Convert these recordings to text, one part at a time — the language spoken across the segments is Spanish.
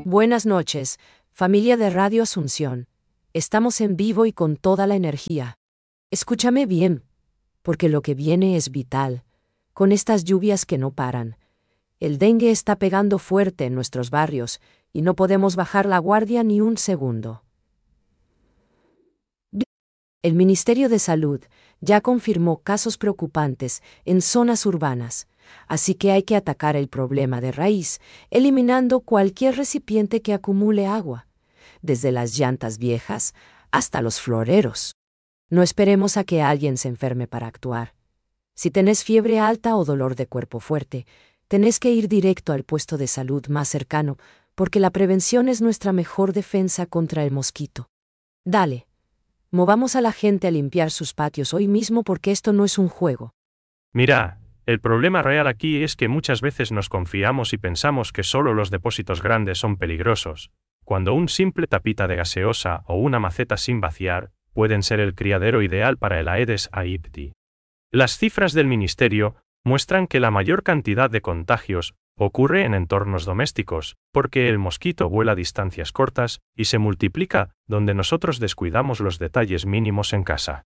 Buenas noches, familia de Radio Asunción. Estamos en vivo y con toda la energía. Escúchame bien, porque lo que viene es vital. Con estas lluvias que no paran, el dengue está pegando fuerte en nuestros barrios y no podemos bajar la guardia ni un segundo. El Ministerio de Salud ya confirmó casos preocupantes en zonas urbanas, así que hay que atacar el problema de raíz, eliminando cualquier recipiente que acumule agua, desde las llantas viejas hasta los floreros. No esperemos a que alguien se enferme para actuar. Si tenés fiebre alta o dolor de cuerpo fuerte, tenés que ir directo al puesto de salud más cercano, porque la prevención es nuestra mejor defensa contra el mosquito. Dale. Movamos a la gente a limpiar sus patios hoy mismo porque esto no es un juego. Mira, el problema real aquí es que muchas veces nos confiamos y pensamos que solo los depósitos grandes son peligrosos, cuando un simple tapita de gaseosa o una maceta sin vaciar pueden ser el criadero ideal para el Aedes aegypti. Las cifras del ministerio muestran que la mayor cantidad de contagios ocurre en entornos domésticos, porque el mosquito vuela a distancias cortas y se multiplica donde nosotros descuidamos los detalles mínimos en casa.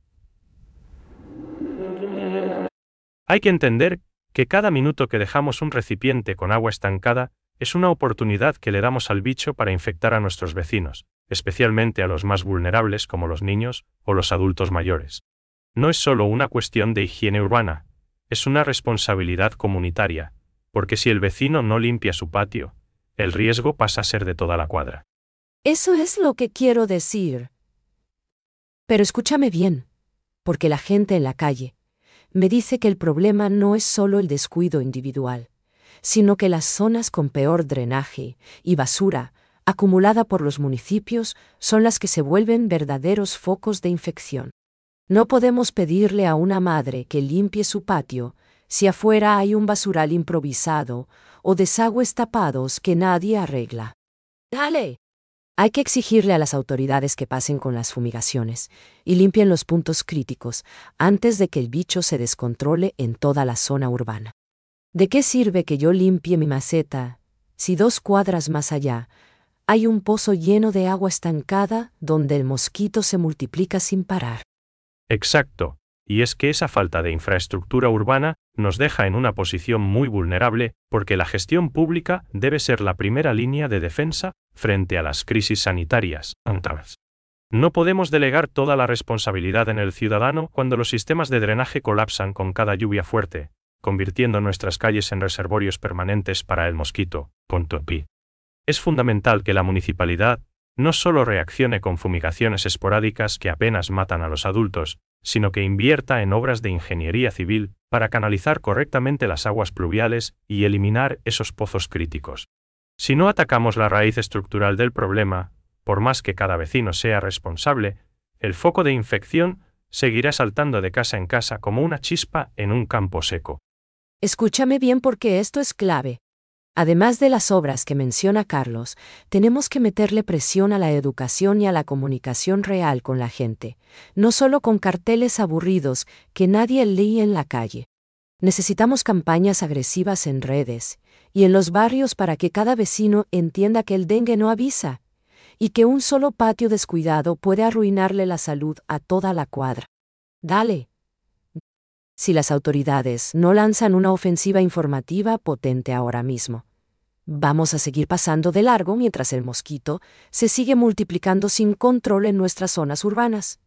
Hay que entender que cada minuto que dejamos un recipiente con agua estancada es una oportunidad que le damos al bicho para infectar a nuestros vecinos, especialmente a los más vulnerables como los niños o los adultos mayores. No es solo una cuestión de higiene urbana, es una responsabilidad comunitaria, porque si el vecino no limpia su patio, el riesgo pasa a ser de toda la cuadra. Eso es lo que quiero decir. Pero escúchame bien, porque la gente en la calle me dice que el problema no es solo el descuido individual, sino que las zonas con peor drenaje y basura acumulada por los municipios son las que se vuelven verdaderos focos de infección. No podemos pedirle a una madre que limpie su patio si afuera hay un basural improvisado o desagües tapados que nadie arregla. ¡Dale! Hay que exigirle a las autoridades que pasen con las fumigaciones y limpien los puntos críticos antes de que el bicho se descontrole en toda la zona urbana. ¿De qué sirve que yo limpie mi maceta si 2 cuadras más allá hay un pozo lleno de agua estancada donde el mosquito se multiplica sin parar? Exacto, y es que esa falta de infraestructura urbana nos deja en una posición muy vulnerable porque la gestión pública debe ser la primera línea de defensa frente a las crisis sanitarias. No podemos delegar toda la responsabilidad en el ciudadano cuando los sistemas de drenaje colapsan con cada lluvia fuerte, convirtiendo nuestras calles en reservorios permanentes para el mosquito. Es fundamental que la municipalidad no solo reaccione con fumigaciones esporádicas que apenas matan a los adultos, sino que invierta en obras de ingeniería civil para canalizar correctamente las aguas pluviales y eliminar esos pozos críticos. Si no atacamos la raíz estructural del problema, por más que cada vecino sea responsable, el foco de infección seguirá saltando de casa en casa como una chispa en un campo seco. Escúchame bien porque esto es clave. Además de las obras que menciona Carlos, tenemos que meterle presión a la educación y a la comunicación real con la gente, no solo con carteles aburridos que nadie lee en la calle. Necesitamos campañas agresivas en redes y en los barrios para que cada vecino entienda que el dengue no avisa y que un solo patio descuidado puede arruinarle la salud a toda la cuadra. Dale. Si las autoridades no lanzan una ofensiva informativa potente ahora mismo, vamos a seguir pasando de largo mientras el mosquito se sigue multiplicando sin control en nuestras zonas urbanas.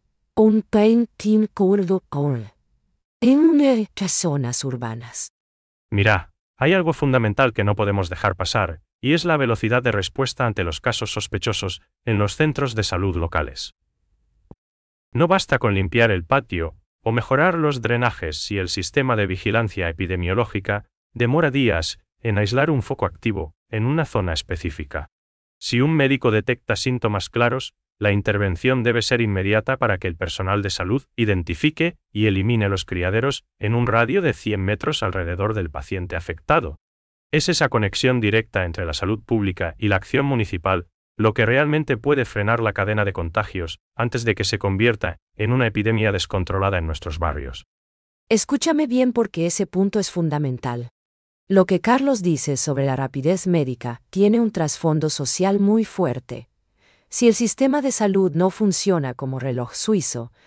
En nuestras zonas urbanas. Mira, hay algo fundamental que no podemos dejar pasar, y es la velocidad de respuesta ante los casos sospechosos en los centros de salud locales. No basta con limpiar el patio o mejorar los drenajes si el sistema de vigilancia epidemiológica demora días en aislar un foco activo en una zona específica. Si un médico detecta síntomas claros, la intervención debe ser inmediata para que el personal de salud identifique y elimine los criaderos en un radio de 100 metros alrededor del paciente afectado. Es esa conexión directa entre la salud pública y la acción municipal lo que realmente puede frenar la cadena de contagios antes de que se convierta en una epidemia descontrolada en nuestros barrios. Escúchame bien porque ese punto es fundamental. Lo que Carlos dice sobre la rapidez médica tiene un trasfondo social muy fuerte. Si el sistema de salud no funciona como reloj suizo,